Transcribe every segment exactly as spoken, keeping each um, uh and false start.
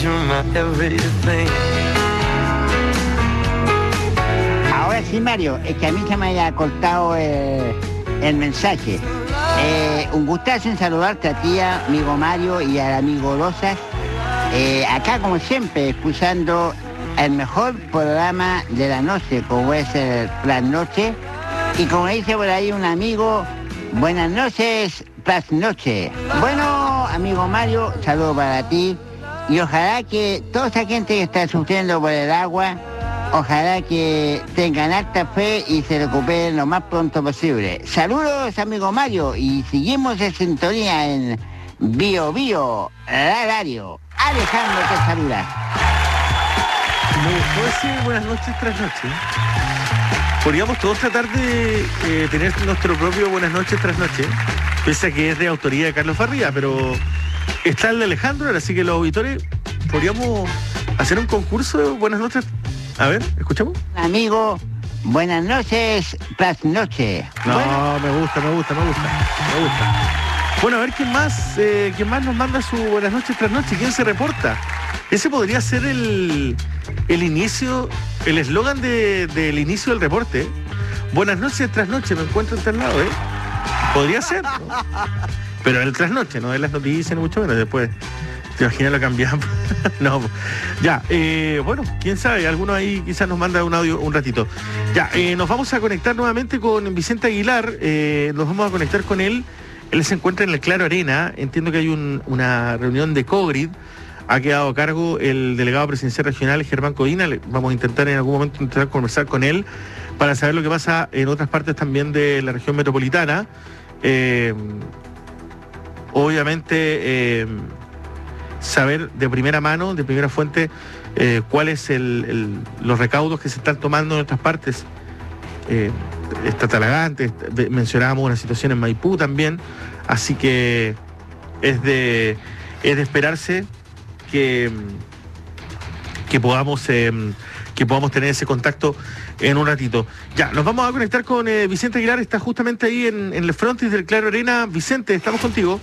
you're my everything. Ahora sí, Mario, es que a mí se me haya cortado el, el mensaje. Eh, un gustazo en saludarte a ti, amigo Mario, y al amigo Rosas. Eh, acá, como siempre, escuchando el mejor programa de la noche, como es el Plan Noche. Y como dice por ahí un amigo, buenas noches, Plan Noche. Bueno, amigo Mario, saludo para ti. Y ojalá que toda esa gente que está sufriendo por el agua, ojalá que tengan alta fe y se recuperen lo más pronto posible. Saludos, amigo Mario, y seguimos en sintonía en Bio Bio Radio. Alejandro te saluda. Me gustó ese buenas noches tras noche. Podríamos todos tratar de eh, tener nuestro propio buenas noches tras noche, pese a que es de autoría de Carlos Farría, pero está el de Alejandro, así que los auditores podríamos hacer un concurso de buenas noches. A ver, ¿escuchamos? Amigo, buenas noches tras noche. No, Bueno, me gusta, me gusta, me gusta, me gusta. Bueno, a ver quién más, eh, quién más nos manda su buenas noches tras noche, quién se reporta. Ese podría ser el, el inicio, el eslogan de, del inicio del reporte. Buenas noches tras noche, me encuentro en tal lado, ¿eh? Podría ser, ¿no? Pero el tras noche, no de las noticias, ni mucho menos. Después, te imaginas, lo cambiamos. No, ya, eh, bueno, quién sabe, alguno ahí quizás nos manda un audio un ratito. Ya, eh, nos vamos a conectar nuevamente con Vicente Aguilar, eh, nos vamos a conectar con él. Él se encuentra en el Claro Arena, entiendo que hay un, una reunión de COGRID, ha quedado a cargo el delegado presidencial regional Germán Codina. Vamos a intentar en algún momento intentar conversar con él para saber lo que pasa en otras partes también de la región metropolitana. Eh, obviamente, eh, saber de primera mano, de primera fuente, eh, cuáles el, el, los recaudos que se están tomando en otras partes. Eh, está Talagante, mencionábamos una situación en Maipú también, así que es de, es de esperarse que, que podamos eh, que podamos tener ese contacto en un ratito. Ya, nos vamos a conectar con eh, Vicente Aguilar, está justamente ahí en, en el frontis del Claro Arena. Vicente, estamos contigo.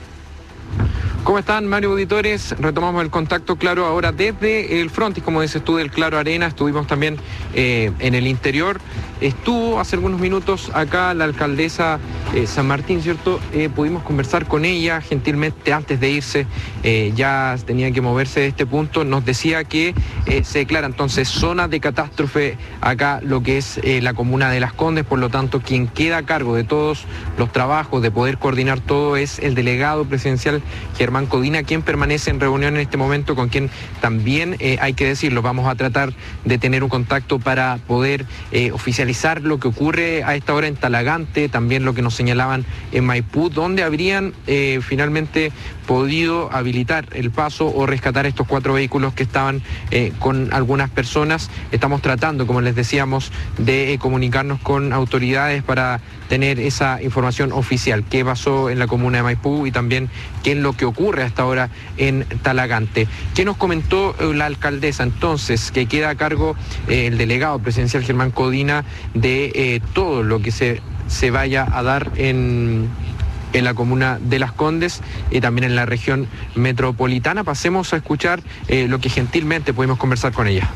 ¿Cómo están, Mario Auditores? Retomamos el contacto, claro, ahora desde el frontis, como dices tú, del Claro Arena. Estuvimos también eh, en el interior. Estuvo hace algunos minutos acá la alcaldesa eh, San Martín, ¿cierto? Eh, pudimos conversar con ella gentilmente antes de irse. Eh, ya tenía que moverse de este punto. Nos decía que eh, se declara entonces zona de catástrofe acá lo que es eh, la comuna de Las Condes. Por lo tanto, quien queda a cargo de todos los trabajos, de poder coordinar todo, es el delegado presidencial Germán Codina, quien permanece en reunión en este momento, con quien también eh, hay que decirlo, vamos a tratar de tener un contacto para poder eh, oficializar lo que ocurre a esta hora en Talagante, también lo que nos señalaban en Maipú, donde habrían eh, finalmente podido habilitar el paso o rescatar estos cuatro vehículos que estaban eh, con algunas personas. Estamos tratando, como les decíamos, de eh, comunicarnos con autoridades para tener esa información oficial, qué pasó en la comuna de Maipú y también qué es lo que ocurre hasta ahora en Talagante. ¿Qué nos comentó eh, la alcaldesa entonces? Que queda a cargo eh, el delegado presidencial Germán Codina de eh, todo lo que se, se vaya a dar en... en la comuna de Las Condes y también en la región metropolitana. Pasemos a escuchar eh, lo que gentilmente pudimos conversar con ella.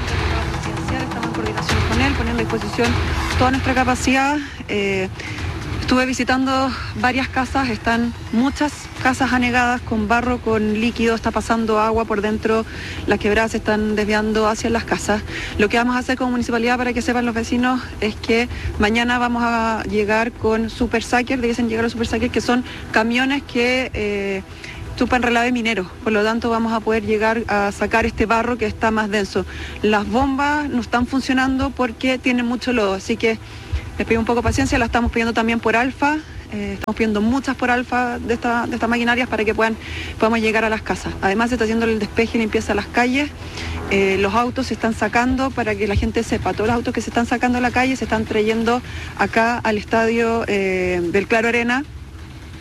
Estamos en coordinación con él, poniendo a disposición toda nuestra capacidad. Eh, estuve visitando varias casas, están muchas casas anegadas con barro, con líquido, está pasando agua por dentro, las quebradas se están desviando hacia las casas. Lo que vamos a hacer como municipalidad, para que sepan los vecinos, es que mañana vamos a llegar con super sacker, dicen llegar los super sacker, que son camiones que eh, chupan relave minero, por lo tanto vamos a poder llegar a sacar este barro que está más denso. Las bombas no están funcionando porque tienen mucho lodo, así que les pido un poco de paciencia, la estamos pidiendo también por Alfa. Eh, estamos pidiendo muchas por Alfa de, esta, de estas maquinarias para que puedan podamos llegar a las casas. Además se está haciendo el despeje y limpieza de las calles. Eh, los autos se están sacando, para que la gente sepa, todos los autos que se están sacando a la calle se están trayendo acá al estadio eh, del Claro Arena.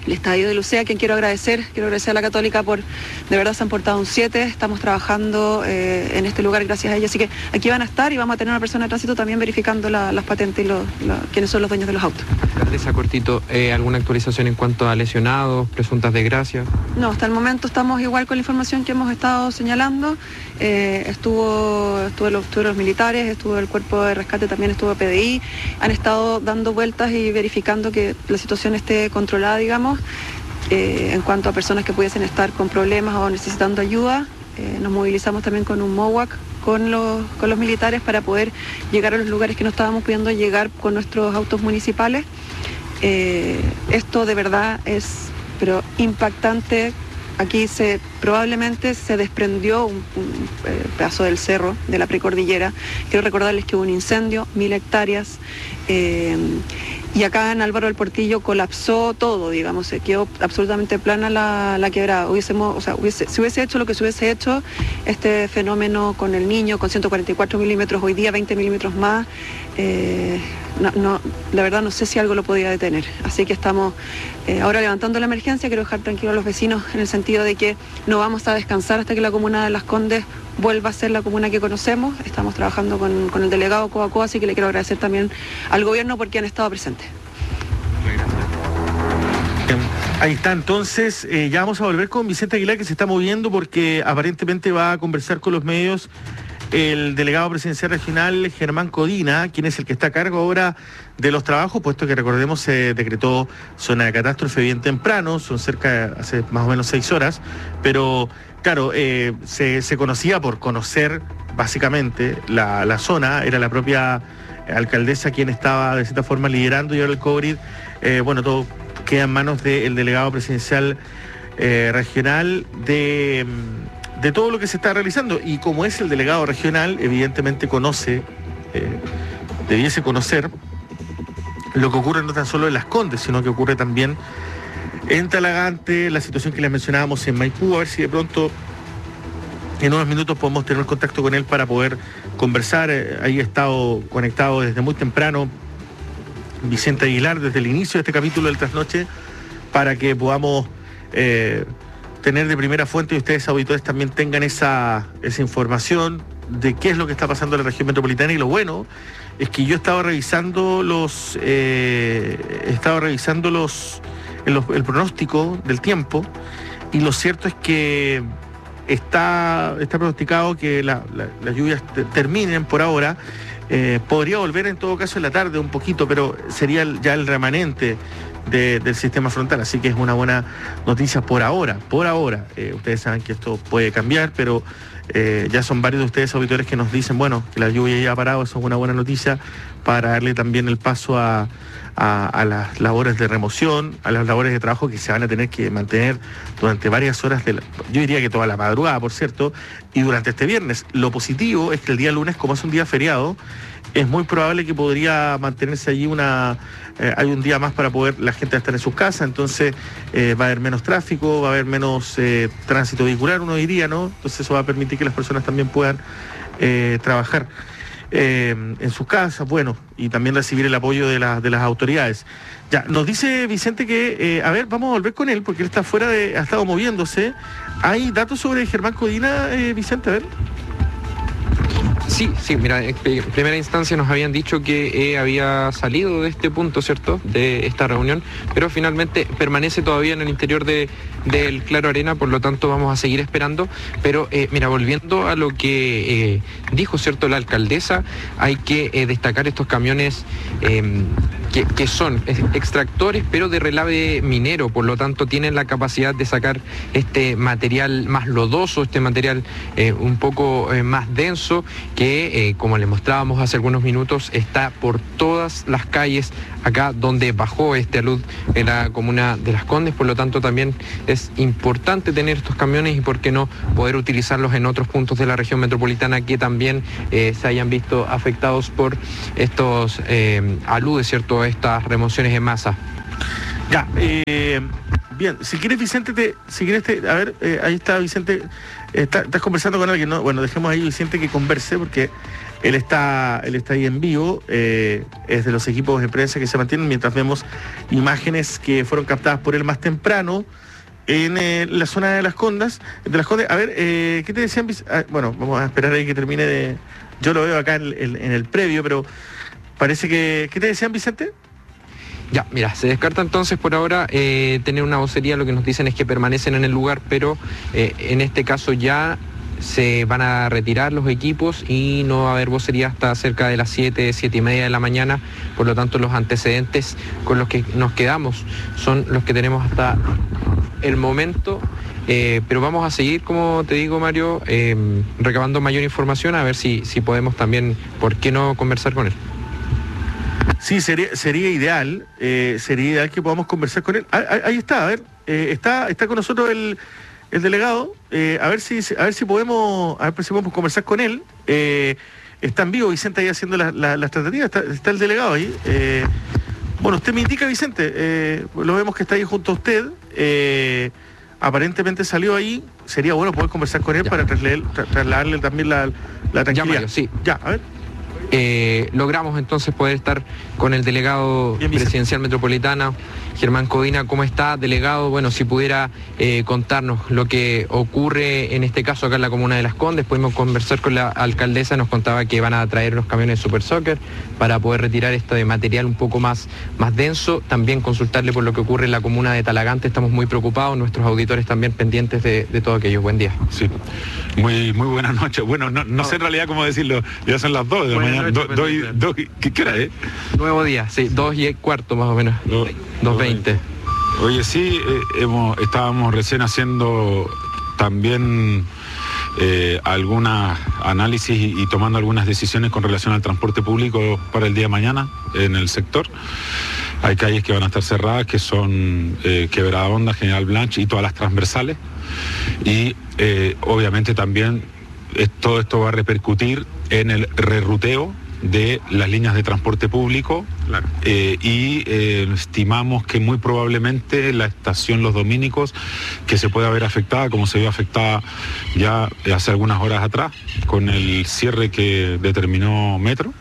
el estadio de Lucea, a quien quiero agradecer, quiero agradecer a la Católica por, de verdad se han portado un siete, estamos trabajando eh, en este lugar gracias a ellos, así que aquí van a estar y vamos a tener una persona de tránsito también verificando la, las patentes y los, la, quiénes son los dueños de los autos. Alcaldesa, cortito, eh, ¿alguna actualización en cuanto a lesionados, presuntas desgracias? No, hasta el momento estamos igual con la información que hemos estado señalando, eh, estuvo, estuvo los, estuvo los militares, estuvo el cuerpo de rescate, también estuvo P D I, han estado dando vueltas y verificando que la situación esté controlada, digamos, eh, en cuanto a personas que pudiesen estar con problemas o necesitando ayuda. Eh, nos movilizamos también con un MOWAC con los, con los militares para poder llegar a los lugares que no estábamos pudiendo llegar con nuestros autos municipales. Eh, esto de verdad es pero impactante. Aquí se probablemente se desprendió un, un eh, pedazo del cerro, de la precordillera. Quiero recordarles que hubo un incendio, mil hectáreas, eh, y acá en Álvaro del Portillo colapsó todo, digamos, se quedó absolutamente plana la, la quebrada. Hubiésemos, o sea, hubiese, si hubiese hecho lo que se hubiese hecho, este fenómeno con el Niño, con ciento cuarenta y cuatro milímetros, hoy día veinte milímetros más, eh, no, no, la verdad no sé si algo lo podía detener. Así que estamos eh, ahora levantando la emergencia. Quiero dejar tranquilo a los vecinos en el sentido de que no vamos a descansar hasta que la comuna de Las Condes vuelva a ser la comuna que conocemos. Estamos trabajando con, con el delegado Coacoa, así que le quiero agradecer también al gobierno porque han estado presentes. Ahí está, entonces, eh, ya vamos a volver con Vicente Aguilar, que se está moviendo porque aparentemente va a conversar con los medios el delegado presidencial regional Germán Codina, quien es el que está a cargo ahora de los trabajos, puesto que recordemos se decretó zona de catástrofe bien temprano, son cerca, hace más o menos seis horas, pero claro, eh, se, se conocía por conocer básicamente la, la zona, era la propia alcaldesa quien estaba de cierta forma liderando y ahora el COVID, eh, bueno, todo queda en manos del delegado presidencial eh, regional de... de todo lo que se está realizando, y como es el delegado regional, evidentemente conoce, eh, debiese conocer lo que ocurre no tan solo en Las Condes, sino que ocurre también en Talagante, la situación que les mencionábamos en Maipú. A ver si de pronto en unos minutos podemos tener contacto con él para poder conversar. Eh, ahí ha estado conectado desde muy temprano Vicente Aguilar, desde el inicio de este capítulo del Trasnoche, para que podamos eh, tener de primera fuente y ustedes auditores también tengan esa, esa información de qué es lo que está pasando en la región metropolitana. Y lo bueno es que yo estaba revisando los eh, estaba revisando los el, el pronóstico del tiempo, y lo cierto es que está, está pronosticado que la, la, las lluvias te, terminen por ahora. Eh, podría volver en todo caso en la tarde un poquito, pero sería el, ya el remanente De, del sistema frontal, así que es una buena noticia por ahora, por ahora. Eh, ustedes saben que esto puede cambiar, pero eh, ya son varios de ustedes auditores que nos dicen, bueno, que la lluvia ya ha parado, eso es una buena noticia para darle también el paso a, a, a las labores de remoción, a las labores de trabajo que se van a tener que mantener durante varias horas, de la, yo diría que toda la madrugada, por cierto, y durante este viernes. Lo positivo es que el día lunes, como es un día feriado, es muy probable que podría mantenerse allí una... Eh, hay un día más para poder la gente estar en sus casas, entonces eh, va a haber menos tráfico, va a haber menos eh, tránsito vehicular, uno diría, ¿no? Entonces eso va a permitir que las personas también puedan eh, trabajar eh, en sus casas, bueno, y también recibir el apoyo de, la, de las autoridades. Ya, nos dice Vicente que, eh, a ver, vamos a volver con él, porque él está fuera de... ha estado moviéndose. ¿Hay datos sobre Germán Codina, eh, Vicente? A ver. Sí, sí, mira, en primera instancia nos habían dicho que eh, había salido de este punto, ¿cierto?, de esta reunión, pero finalmente permanece todavía en el interior de, del Claro Arena, por lo tanto vamos a seguir esperando. Pero eh, mira, volviendo a lo que eh, dijo, ¿cierto?, la alcaldesa, hay que eh, destacar estos camiones eh, que, que son extractores, pero de relave minero, por lo tanto tienen la capacidad de sacar este material más lodoso, este material eh, un poco eh, más denso, que eh, como les mostrábamos hace algunos minutos, está por todas las calles acá donde bajó este alud en la comuna de Las Condes. Por lo tanto también es importante tener estos camiones y por qué no poder utilizarlos en otros puntos de la región metropolitana que también eh, se hayan visto afectados por estos eh, aludes, ¿cierto?, estas remociones en masa. Ya, eh, bien, si quieres Vicente, te, si quieres te, a ver, eh, ahí está Vicente, está, estás conversando con alguien, ¿no? Bueno, dejemos ahí Vicente que converse, porque él está, él está ahí en vivo, eh, es de los equipos de prensa que se mantienen, mientras vemos imágenes que fueron captadas por él más temprano en eh, la zona de Las Condes. De Las Condes. A ver, eh, ¿qué te decían? Ah, bueno, vamos a esperar ahí que termine de... Yo lo veo acá en el, en el previo, pero parece que... ¿Qué te decían, Vicente? Ya, mira, se descarta entonces por ahora eh, tener una vocería. Lo que nos dicen es que permanecen en el lugar, pero eh, en este caso ya se van a retirar los equipos y no va a haber vocería hasta cerca de las siete, siete y media de la mañana. Por lo tanto, los antecedentes con los que nos quedamos son los que tenemos hasta el momento. Eh, pero vamos a seguir, como te digo, Mario, eh, recabando mayor información, a ver si, si podemos también, ¿por qué no conversar con él? Sí, sería, sería ideal, eh, sería ideal que podamos conversar con él. Ah, ahí está, a ver, eh, está, está con nosotros el, el delegado, eh, a ver si, a ver si podemos, a ver si podemos conversar con él. Eh, está en vivo Vicente ahí haciendo las la, la tratativas, está, está el delegado ahí. Eh, bueno, usted me indica, Vicente, eh, lo vemos que está ahí junto a usted. Eh, aparentemente salió ahí, sería bueno poder conversar con él ya, para trasladarle, tra trasladarle también la, la tranquilidad. Ya, Mario, sí. Ya, a ver. Eh, logramos entonces poder estar con el delegado Bien, presidencial metropolitano, Germán Codina. ¿Cómo está, delegado? Bueno, si pudiera eh, contarnos lo que ocurre en este caso acá en la comuna de Las Condes. Pudimos conversar con la alcaldesa, nos contaba que van a traer los camiones Super Soccer para poder retirar este material un poco más, más denso. También consultarle por lo que ocurre en la comuna de Talagante. Estamos muy preocupados, nuestros auditores también pendientes de, de todo aquello. Buen día. Sí, muy, muy buenas noches. Bueno, no, no sé en realidad cómo decirlo, ya son las dos de la mañana. Do, do, do, ¿qué, ¿Qué hora es? Nuevo día, sí, dos y cuarto más o menos. Do, dos veinte. Oye, sí, eh, hemos, estábamos recién haciendo también eh, algunos análisis y, y tomando algunas decisiones con relación al transporte público para el día de mañana en el sector. Hay calles que van a estar cerradas, que son eh, Quebrada Honda, General Blanch y todas las transversales. Y eh, obviamente también es, todo esto va a repercutir en el reruteo de las líneas de transporte público. Claro. eh, y eh, estimamos que muy probablemente la estación Los Dominicos, que se pueda ver afectada como se vio afectada ya hace algunas horas atrás con el cierre que determinó Metro.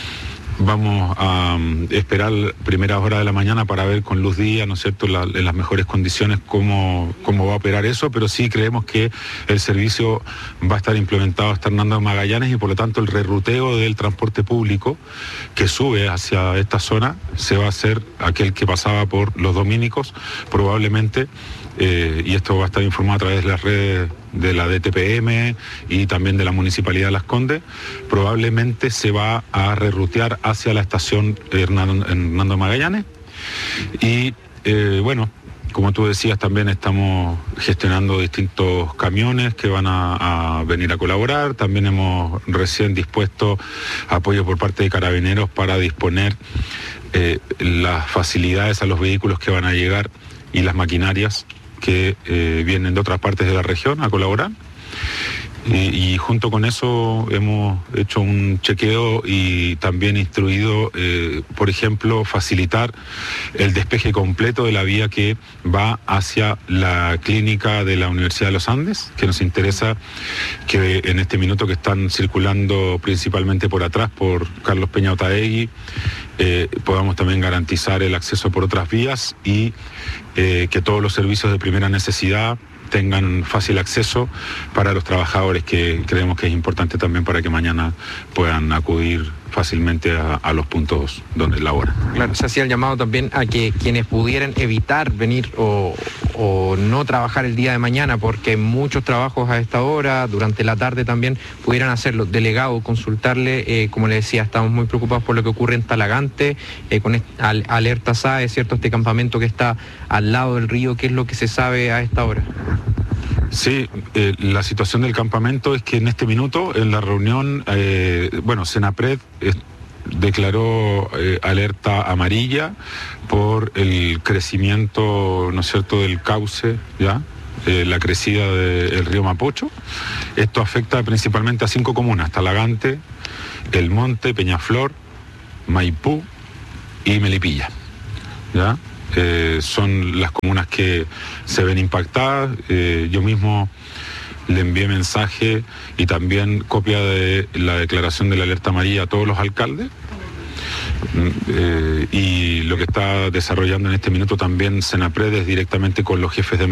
Vamos a um, esperar primeras horas de la mañana para ver con luz día, ¿no es cierto?, la, en las mejores condiciones cómo, cómo va a operar eso, pero sí creemos que el servicio va a estar implementado hasta Hernando Magallanes y por lo tanto el reruteo del transporte público que sube hacia esta zona se va a hacer aquel que pasaba por Los Dominicos, probablemente, eh, y esto va a estar informado a través de las redes de la D T P M y también de la Municipalidad de Las Condes, probablemente se va a rerutear hacia la estación Hernando, Hernando Magallanes. Y eh, bueno, como tú decías, también estamos gestionando distintos camiones que van a, a venir a colaborar. También hemos recién dispuesto apoyo por parte de Carabineros para disponer eh, las facilidades a los vehículos que van a llegar y las maquinarias que eh, vienen de otras partes de la región a colaborar. Y, y junto con eso hemos hecho un chequeo y también instruido, eh, por ejemplo, facilitar el despeje completo de la vía que va hacia la clínica de la Universidad de los Andes, que nos interesa que en este minuto que están circulando principalmente por atrás, por Carlos Peña Otaegui, eh, podamos también garantizar el acceso por otras vías y eh, que todos los servicios de primera necesidad tengan fácil acceso para los trabajadores, que creemos que es importante también para que mañana puedan acudir fácilmente a, a los puntos donde laboran. Claro, se hacía el llamado también a que quienes pudieran evitar venir o, o no trabajar el día de mañana, porque muchos trabajos a esta hora, durante la tarde también, pudieran hacerlo. Delegado, consultarle, eh, como le decía, estamos muy preocupados por lo que ocurre en Talagante, eh, con esta al, alerta S A E, ¿cierto?, este campamento que está al lado del río. ¿Qué es lo que se sabe a esta hora? Sí, eh, la situación del campamento es que en este minuto, en la reunión, eh, bueno, Senapred eh, declaró eh, alerta amarilla por el crecimiento, ¿no es cierto?, del cauce, ¿ya?, eh, la crecida del río Mapocho. Esto afecta principalmente a cinco comunas: Talagante, El Monte, Peñaflor, Maipú y Melipilla, ¿ya? Eh, son las comunas que se ven impactadas. Eh, yo mismo le envié mensaje y también copia de la declaración de la alerta amarilla a todos los alcaldes. Eh, y lo que está desarrollando en este minuto también Senapred es directamente con los jefes de